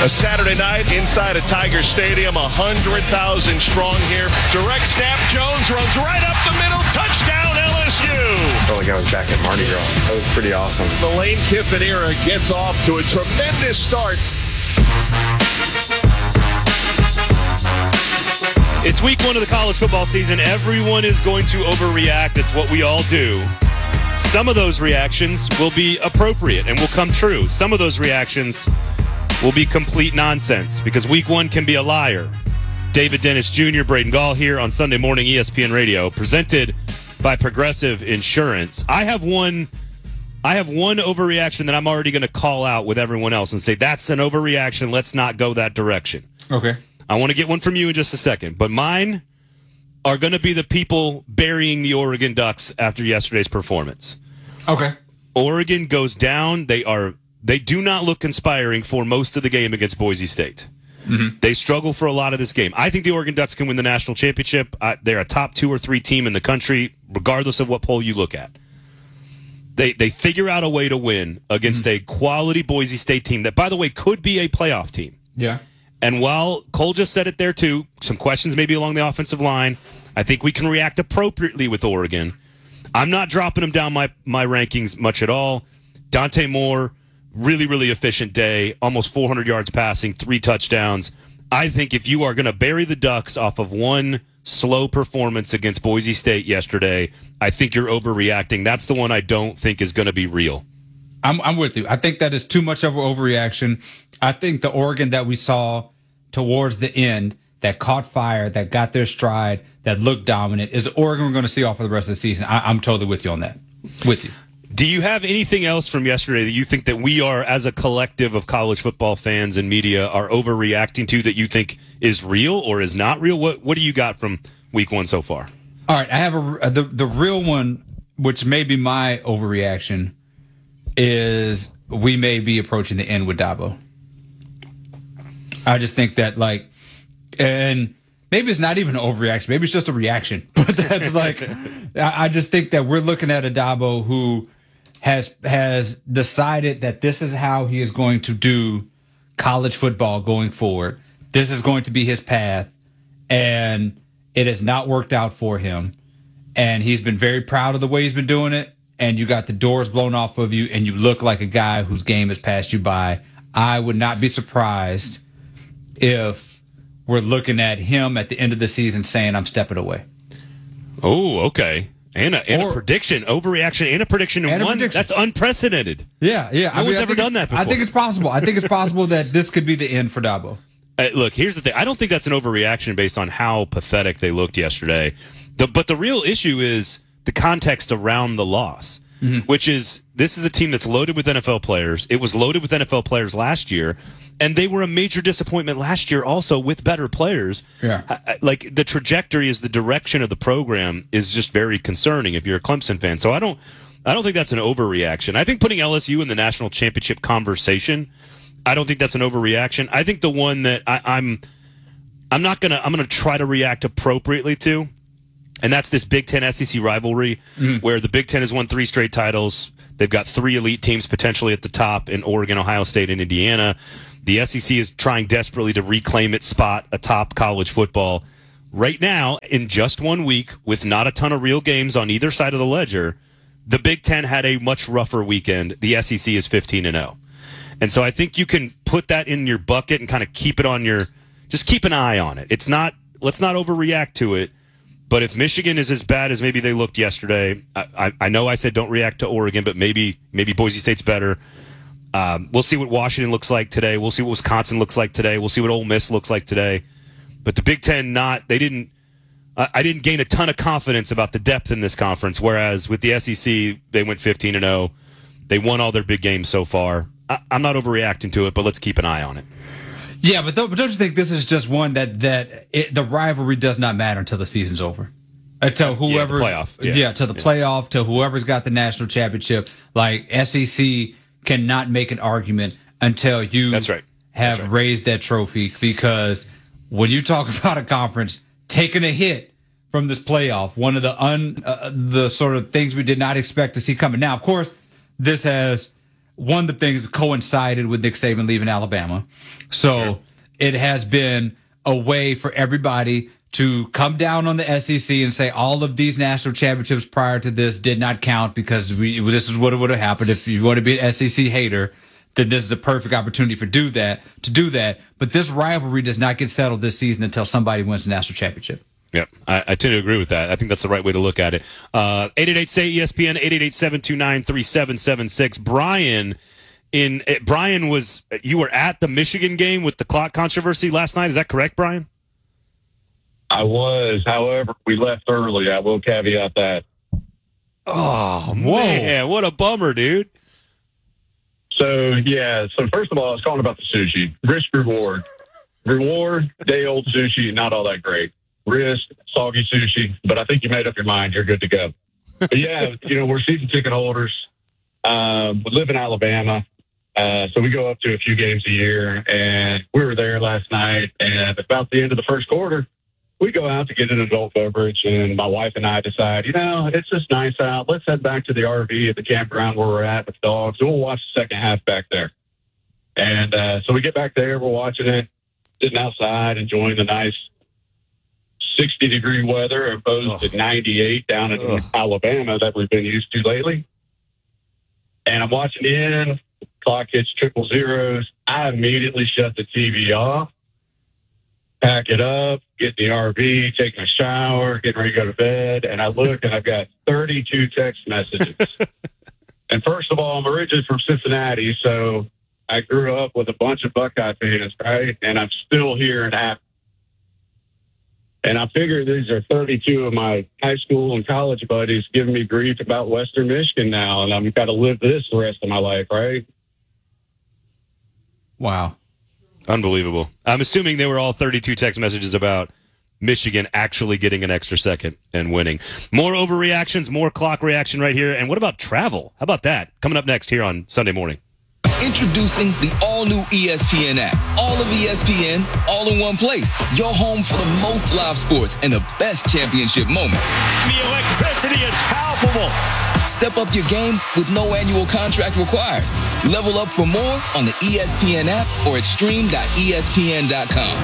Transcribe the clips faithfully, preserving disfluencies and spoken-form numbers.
A Saturday night inside of Tiger Stadium, one hundred thousand strong here. Direct snap, Jones runs right up the middle, touchdown L S U. Felt like I was back at Mardi Gras. That was pretty awesome. The Lane Kiffin era gets off to a tremendous start. It's week one of the college football season. Everyone is going to overreact. It's what we all do. Some of those reactions will be appropriate and will come true. Some of those reactions will be complete nonsense because week one can be a liar. David Dennis Junior, Braden Gall here on Sunday Morning E S P N Radio, presented by Progressive Insurance. I have one I have one overreaction that I'm already going to call out with everyone else and say, that's an overreaction. Let's not go that direction. Okay. I want to get one from you in just a second, but mine are going to be the people burying the Oregon Ducks after yesterday's performance. Okay. Oregon goes down. They are they do not look inspiring for most of the game against Boise State. Mm-hmm. They struggle for a lot of this game. I think the Oregon Ducks can win the national championship. Uh, they're a top two or three team in the country, regardless of what poll you look at. They they figure out a way to win against mm-hmm. a quality Boise State team that, by the way, could be a playoff team. Yeah. And while Cole just said it there too, some questions maybe along the offensive line, I think we can react appropriately with Oregon. I'm not dropping them down my, my rankings much at all. Dante Moore, really, really efficient day, almost four hundred yards passing, three touchdowns. I think if you are going to bury the Ducks off of one slow performance against Boise State yesterday, I think you're overreacting. That's the one I don't think is going to be real. I'm, I'm with you. I think that is too much of an overreaction. I think the Oregon that we saw towards the end, that caught fire, that got their stride, that looked dominant, is the Oregon we're going to see off for the rest of the season. I, I'm totally with you on that. With you. Do you have anything else from yesterday that you think that we are, as a collective of college football fans and media, are overreacting to that you think is real or is not real? What What do you got from week one so far? All right, I have a the the real one, which may be my overreaction, is we may be approaching the end with Dabo. I just think that, like, and maybe it's not even an overreaction. Maybe it's just a reaction. But that's like, I just think that we're looking at a Dabo who has has decided that this is how he is going to do college football going forward. This is going to be his path, and it has not worked out for him. And he's been very proud of the way he's been doing it. And you got the doors blown off of you, and you look like a guy whose game has passed you by. I would not be surprised if we're looking at him at the end of the season saying, I'm stepping away. Oh, okay. And a, and or, a prediction, overreaction, and a prediction in and one. Prediction. That's unprecedented. Yeah, yeah. No I one's mean, ever done that before. I think it's possible. I think it's possible that this could be the end for Dabo. Uh, look, here's the thing. I don't think that's an overreaction based on how pathetic they looked yesterday. The, but the real issue is the context around the loss. Mm-hmm. Which is, this is a team that's loaded with N F L players. It was loaded with N F L players last year, and they were a major disappointment last year also with better players. Yeah. Like, the trajectory is the direction of the program is just very concerning if you're a Clemson fan. So I don't I don't think that's an overreaction. I think putting L S U in the national championship conversation, I don't think that's an overreaction. I think the one that I, I'm I'm not gonna I'm gonna try to react appropriately to, and that's this Big Ten S E C rivalry, mm. where the Big Ten has won three straight titles. They've got three elite teams potentially at the top in Oregon, Ohio State, and Indiana. The S E C is trying desperately to reclaim its spot atop college football. Right now, in just one week, with not a ton of real games on either side of the ledger, the Big Ten had a much rougher weekend. The S E C is fifteen and oh. And so I think you can put that in your bucket and kind of keep it on your – just keep an eye on it. It's not – let's not overreact to it. But if Michigan is as bad as maybe they looked yesterday, I, I, I know I said don't react to Oregon, but maybe maybe Boise State's better. Um, we'll see what Washington looks like today. We'll see what Wisconsin looks like today. We'll see what Ole Miss looks like today. But the Big Ten, not they didn't. I, I didn't gain a ton of confidence about the depth in this conference. Whereas with the S E C, they went fifteen and oh. They won all their big games so far. I, I'm not overreacting to it, but let's keep an eye on it. Yeah, but don't, but don't you think this is just one that that it, the rivalry does not matter until the season's over? Until whoever, yeah, playoff, yeah, yeah to the yeah. playoff, to whoever's got the national championship. Like S E C cannot make an argument until you That's right. have That's right. raised that trophy. Because when you talk about a conference taking a hit from this playoff, one of the un uh, the sort of things we did not expect to see coming. Now, of course, this has one of the things coincided with Nick Saban leaving Alabama. So sure. It has been a way for everybody to come down on the S E C and say all of these national championships prior to this did not count because we this is what would have happened. If you want to be an S E C hater, then this is a perfect opportunity for do that to do that. But this rivalry does not get settled this season until somebody wins the national championship. Yep, I, I tend to agree with that. I think that's the right way to look at it. Uh, eight eight eight, S A Y, E S P N, eight eight eight, seven two nine, three seven seven six. Brian, in uh, Brian was you were at the Michigan game with the clock controversy last night. Is that correct, Brian? I was. However, we left early. I will caveat that. Oh, whoa. Man, what a bummer, dude. So, yeah. So, first of all, I was calling about the sushi. Risk reward. Reward, day old sushi, not all that great. Risk, soggy sushi, but I think you made up your mind. You're good to go. But yeah, you know, we're season ticket holders. Um, we live in Alabama, uh, so we go up to a few games a year, and we were there last night, and about the end of the first quarter, we go out to get an adult beverage, and my wife and I decide, you know, it's just nice out. Let's head back to the R V at the campground where we're at with the dogs, and we'll watch the second half back there. And uh, so we get back there, we're watching it, sitting outside, enjoying the nice sixty-degree weather opposed Ugh. to ninety-eight down in Ugh. Alabama that we've been used to lately. And I'm watching the end, clock hits triple zeros. I immediately shut the T V off, pack it up, get in the R V, take my shower, getting ready to go to bed. And I look and I've got thirty-two text messages. And first of all, I'm originally from Cincinnati, so I grew up with a bunch of Buckeye fans, right? And I'm still here in Athens. And I figure these are thirty-two of my high school and college buddies giving me grief about Western Michigan now, and I've got to live this the rest of my life, right? Wow. Unbelievable. I'm assuming they were all thirty-two text messages about Michigan actually getting an extra second and winning. More overreactions, more clock reaction right here. And what about travel? How about that? Coming up next here on Sunday Morning. Introducing the all-new E S P N app. All of E S P N, all in one place. Your home for the most live sports and the best championship moments. The electricity is palpable. Step up your game with no annual contract required. Level up for more on the E S P N app or at stream dot E S P N dot com.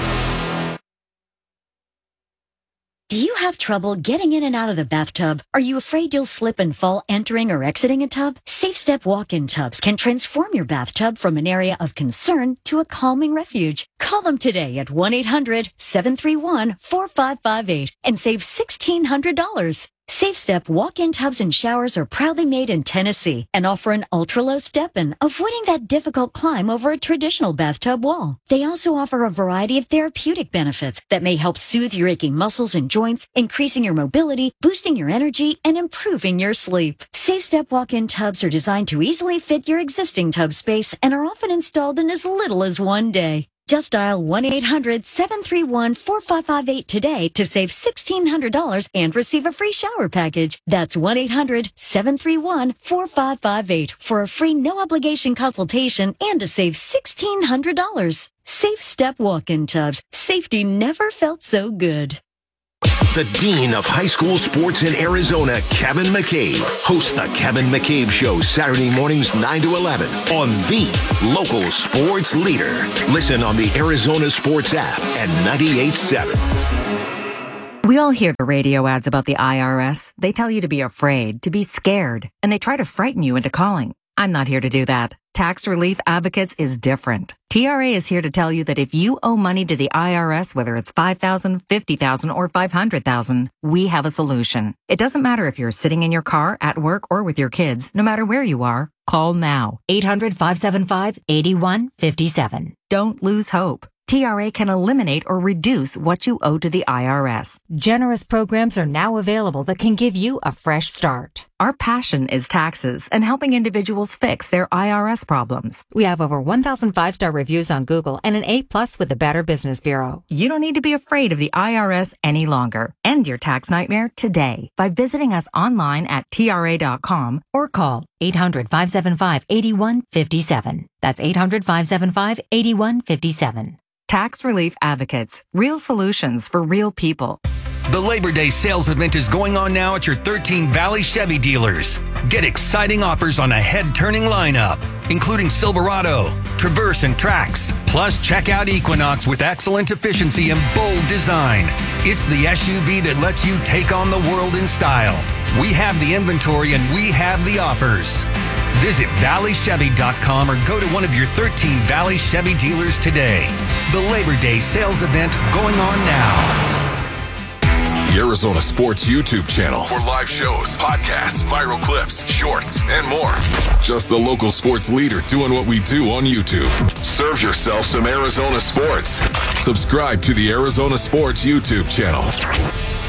Do you have trouble getting in and out of the bathtub? Are you afraid you'll slip and fall entering or exiting a tub? SafeStep walk-in tubs can transform your bathtub from an area of concern to a calming refuge. Call them today at one eight hundred, seven three one, four five five eight and save sixteen hundred dollars. SafeStep walk-in tubs and showers are proudly made in Tennessee and offer an ultra-low step-in, avoiding that difficult climb over a traditional bathtub wall. They also offer a variety of therapeutic benefits that may help soothe your aching muscles and joints, increasing your mobility, boosting your energy, and improving your sleep. SafeStep walk-in tubs are designed to easily fit your existing tub space and are often installed in as little as one day. Just dial one eight hundred, seven three one, four five five eight today to save sixteen hundred dollars and receive a free shower package. That's one eight hundred, seven three one, four five five eight for a free no-obligation consultation and to save sixteen hundred dollars. SafeStep walk-in tubs. Safety never felt so good. The Dean of High School Sports in Arizona, Kevin McCabe, hosts the Kevin McCabe Show Saturday mornings nine to eleven on the local sports leader. Listen on the Arizona Sports app and ninety-eight point seven. We all hear the radio ads about the I R S. They tell you to be afraid, to be scared, and they try to frighten you into calling. I'm not here to do that. Tax Relief Advocates is different. T R A is here to tell you that if you owe money to the I R S, whether it's five thousand dollars, fifty thousand dollars, or five hundred thousand dollars, we have a solution. It doesn't matter if you're sitting in your car, at work, or with your kids. No matter where you are, call now. eight hundred, five seven five, eight one five seven. Don't lose hope. T R A can eliminate or reduce what you owe to the I R S. Generous programs are now available that can give you a fresh start. Our passion is taxes and helping individuals fix their I R S problems. We have over one thousand five-star reviews on Google and an A plus with the Better Business Bureau. You don't need to be afraid of the I R S any longer. End your tax nightmare today by visiting us online at T R A dot com or call eight hundred, five seven five, eight one five seven. That's eight hundred, five seven five, eight one five seven. Tax Relief Advocates. Real solutions for real people. The Labor Day sales event is going on now at your thirteen Valley Chevy dealers. Get exciting offers on a head-turning lineup, including Silverado, Traverse, and Trax. Plus, check out Equinox with excellent efficiency and bold design. It's the S U V that lets you take on the world in style. We have the inventory and we have the offers. Visit valley chevy dot com or go to one of your thirteen Valley Chevy dealers today. The Labor Day sales event going on now. The Arizona Sports YouTube channel for live shows, podcasts, viral clips, shorts, and more. Just the local sports leader doing what we do on YouTube. Serve yourself some Arizona sports. Subscribe to the Arizona Sports YouTube channel.